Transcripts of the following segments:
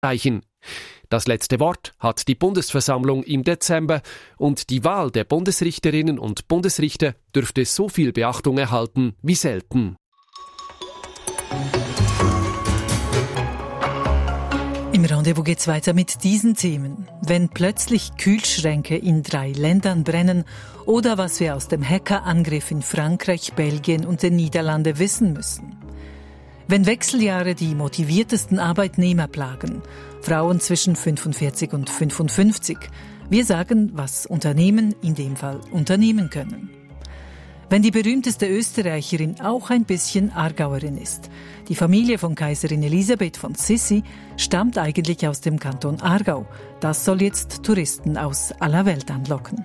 reichen. Das letzte Wort hat die Bundesversammlung im Dezember und die Wahl der Bundesrichterinnen und Bundesrichter dürfte so viel Beachtung erhalten wie selten. Im Rendezvous geht's weiter mit diesen Themen. Wenn plötzlich Kühlschränke in 3 Ländern brennen oder was wir aus dem Hackerangriff in Frankreich, Belgien und den Niederlanden wissen müssen. Wenn Wechseljahre die motiviertesten Arbeitnehmer plagen, Frauen zwischen 45 und 55, wir sagen, was Unternehmen in dem Fall unternehmen können. Wenn die berühmteste Österreicherin auch ein bisschen Aargauerin ist. Die Familie von Kaiserin Elisabeth von Sissi stammt eigentlich aus dem Kanton Aargau. Das soll jetzt Touristen aus aller Welt anlocken.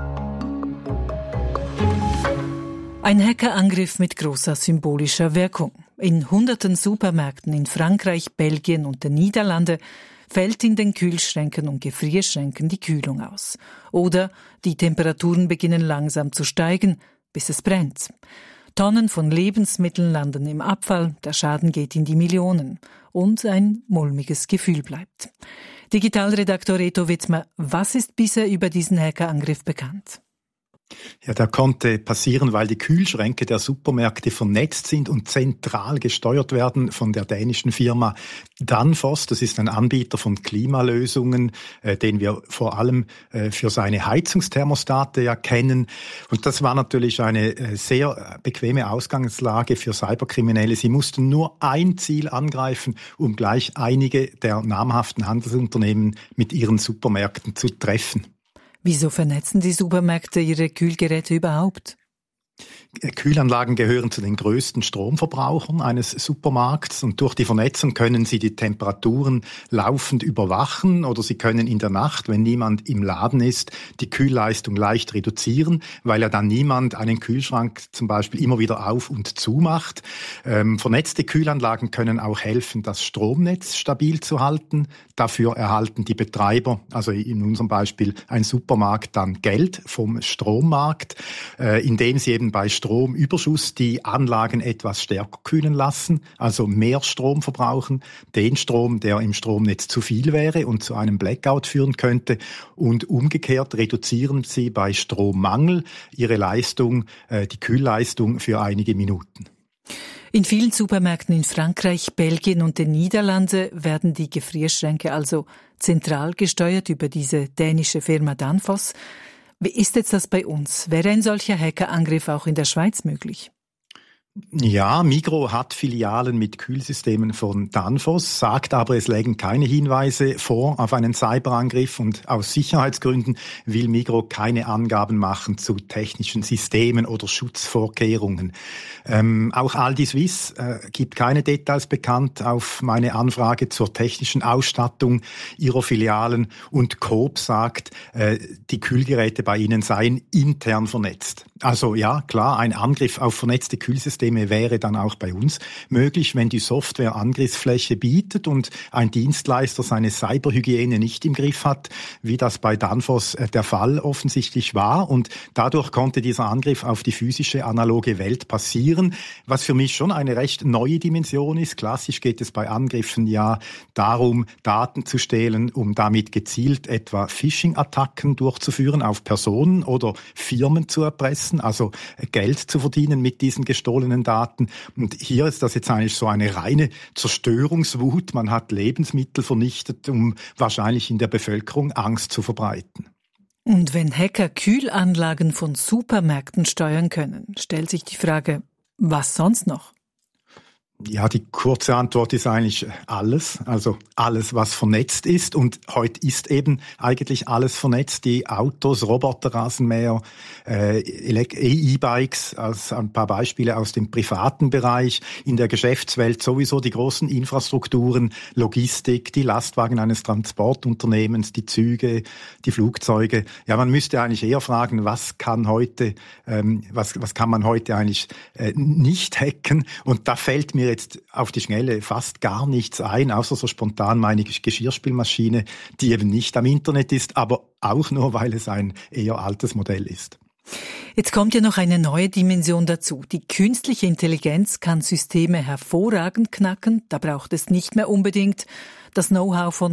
Ein Hackerangriff mit großer symbolischer Wirkung. In hunderten Supermärkten in Frankreich, Belgien und den Niederlanden fällt in den Kühlschränken und Gefrierschränken die Kühlung aus. Oder die Temperaturen beginnen langsam zu steigen, bis es brennt. Tonnen von Lebensmitteln landen im Abfall, der Schaden geht in die Millionen und ein mulmiges Gefühl bleibt. Digitalredaktor Reto Wittmer, was ist bisher über diesen Hackerangriff bekannt? Ja, der konnte passieren, weil die Kühlschränke der Supermärkte vernetzt sind und zentral gesteuert werden von der dänischen Firma Danfoss. Das ist ein Anbieter von Klimalösungen, den wir vor allem für seine Heizungsthermostate ja kennen. Und das war natürlich eine sehr bequeme Ausgangslage für Cyberkriminelle. Sie mussten nur ein Ziel angreifen, um gleich einige der namhaften Handelsunternehmen mit ihren Supermärkten zu treffen. Wieso vernetzen die Supermärkte ihre Kühlgeräte überhaupt? Kühlanlagen gehören zu den größten Stromverbrauchern eines Supermarkts und durch die Vernetzung können sie die Temperaturen laufend überwachen oder sie können in der Nacht, wenn niemand im Laden ist, die Kühlleistung leicht reduzieren, weil ja dann niemand einen Kühlschrank zum Beispiel immer wieder auf und zu macht. Vernetzte Kühlanlagen können auch helfen, das Stromnetz stabil zu halten. Dafür erhalten die Betreiber, also in unserem Beispiel ein Supermarkt, dann Geld vom Strommarkt, indem sie eben bei Stromüberschuss die Anlagen etwas stärker kühlen lassen, also mehr Strom verbrauchen, den Strom, der im Stromnetz zu viel wäre und zu einem Blackout führen könnte. Und umgekehrt reduzieren sie bei Strommangel ihre Leistung, die Kühlleistung für einige Minuten. In vielen Supermärkten in Frankreich, Belgien und den Niederlanden werden die Gefrierschränke also zentral gesteuert über diese dänische Firma Danfoss. Wie ist jetzt das bei uns? Wäre ein solcher Hackerangriff auch in der Schweiz möglich? Ja, Migros hat Filialen mit Kühlsystemen von Danfoss, sagt aber, es lägen keine Hinweise vor auf einen Cyberangriff und aus Sicherheitsgründen will Migros keine Angaben machen zu technischen Systemen oder Schutzvorkehrungen. Auch Aldi Suisse gibt keine Details bekannt auf meine Anfrage zur technischen Ausstattung ihrer Filialen und Coop sagt, die Kühlgeräte bei ihnen seien intern vernetzt. Also ja, klar, ein Angriff auf vernetzte Kühlsysteme wäre dann auch bei uns möglich, wenn die Software Angriffsfläche bietet und ein Dienstleister seine Cyberhygiene nicht im Griff hat, wie das bei Danfoss der Fall offensichtlich war. Und dadurch konnte dieser Angriff auf die physische analoge Welt passieren, was für mich schon eine recht neue Dimension ist. Klassisch geht es bei Angriffen ja darum, Daten zu stehlen, um damit gezielt etwa Phishing-Attacken durchzuführen auf Personen oder Firmen zu erpressen, also Geld zu verdienen mit diesen gestohlenen Daten. Und hier ist das jetzt eigentlich so eine reine Zerstörungswut. Man hat Lebensmittel vernichtet, um wahrscheinlich in der Bevölkerung Angst zu verbreiten. Und wenn Hacker Kühlanlagen von Supermärkten steuern können, stellt sich die Frage, was sonst noch? Ja, die kurze Antwort ist eigentlich alles. Also alles, was vernetzt ist. Und heute ist eben eigentlich alles vernetzt. Die Autos, Roboterrasenmäher, E-Bikes, als ein paar Beispiele aus dem privaten Bereich. In der Geschäftswelt sowieso die großen Infrastrukturen, Logistik, die Lastwagen eines Transportunternehmens, die Züge, die Flugzeuge. Ja, man müsste eigentlich eher fragen, was kann man heute eigentlich nicht hacken? Und da fällt mir jetzt auf die Schnelle fast gar nichts ein, außer so spontan meine Geschirrspülmaschine, die eben nicht am Internet ist, aber auch nur, weil es ein eher altes Modell ist. Jetzt kommt ja noch eine neue Dimension dazu. Die künstliche Intelligenz kann Systeme hervorragend knacken. Da braucht es nicht mehr unbedingt das Know-how von